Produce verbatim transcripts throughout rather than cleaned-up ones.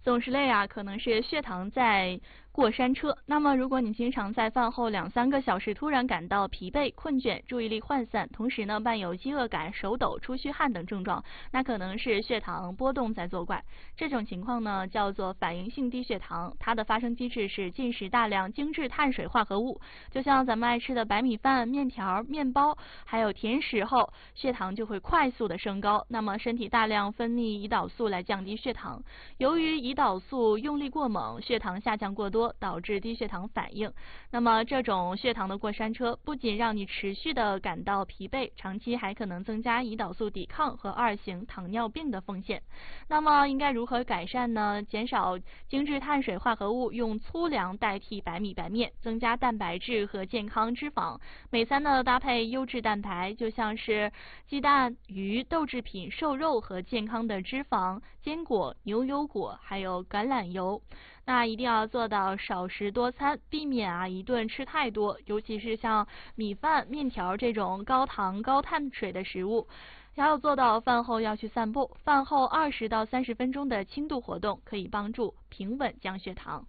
总是累啊，可能是血糖在过山车。那么，如果你经常在饭后两三个小时突然感到疲惫、困倦、注意力涣散，同时呢伴有饥饿感、手抖、出虚汗等症状，那可能是血糖波动在作怪。这种情况呢叫做反应性低血糖，它的发生机制是进食大量精致碳水化合物，就像咱们爱吃的白米饭、面条、面包，还有甜食后，血糖就会快速的升高。那么身体大量分泌胰岛素来降低血糖，由于胰岛素用力过猛，血糖下降过多，导致低血糖反应。那么这种血糖的过山车不仅让你持续的感到疲惫，长期还可能增加胰岛素抵抗和二型糖尿病的风险。那么应该如何改善呢？减少精致碳水化合物，用粗粮代替白米白面，增加蛋白质和健康脂肪。每餐呢搭配优质蛋白，就像是鸡蛋、鱼、豆制品、瘦肉和健康的脂肪、坚果、牛油果，还有橄榄油。那一定要做到少食多餐，避免啊一顿吃太多，尤其是像米饭、面条这种高糖高碳水的食物。还要做到饭后要去散步，饭后二十到三十分钟的轻度活动可以帮助平稳降血糖。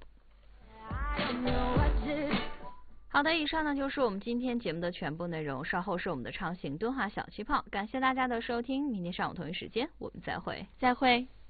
好的，以上呢就是我们今天节目的全部内容，稍后是我们的畅行敦化小气泡，感谢大家的收听，明天上午同一时间我们再会，再会。